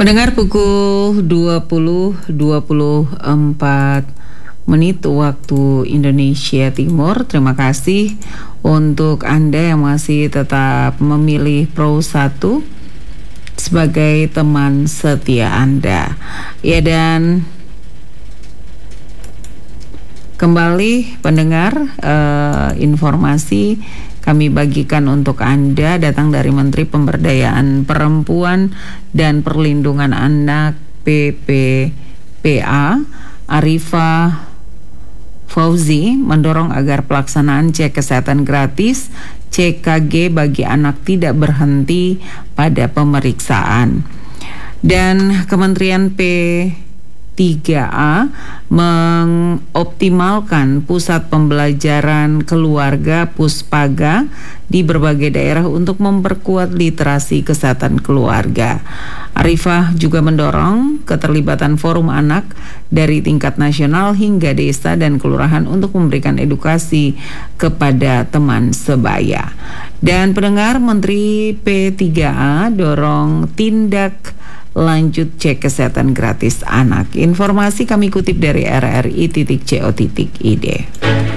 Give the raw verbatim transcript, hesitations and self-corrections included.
Pendengar, pukul dua puluh dua puluh empat menit waktu Indonesia Timur. Terima kasih untuk Anda yang masih tetap memilih Pro satu sebagai teman setia Anda. Ya, dan kembali pendengar, eh, informasi kami bagikan untuk Anda datang dari Menteri Pemberdayaan Perempuan dan Perlindungan Anak P P P A, Arifah Fauzi, mendorong agar pelaksanaan cek kesehatan gratis C K G bagi anak tidak berhenti pada pemeriksaan. Dan Kementerian P tiga A mengoptimalkan pusat pembelajaran keluarga Puspaga di berbagai daerah untuk memperkuat literasi kesehatan keluarga. Arifah juga mendorong keterlibatan forum anak dari tingkat nasional hingga desa dan kelurahan untuk memberikan edukasi kepada teman sebaya. Dan pendengar, Menteri P tiga A dorong tindak lanjut cek kesehatan gratis anak. Informasi kami kutip dari r r i titik co titik i d.